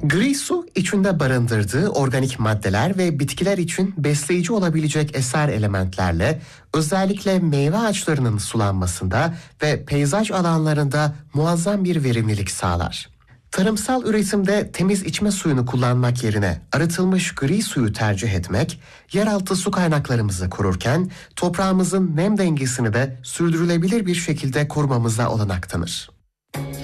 Gri su, içinde barındırdığı organik maddeler ve bitkiler için besleyici olabilecek eser elementlerle özellikle meyve ağaçlarının sulanmasında ve peyzaj alanlarında muazzam bir verimlilik sağlar. Tarımsal üretimde temiz içme suyunu kullanmak yerine arıtılmış gri suyu tercih etmek, yeraltı su kaynaklarımızı korurken toprağımızın nem dengesini de sürdürülebilir bir şekilde korumamıza olanak tanır.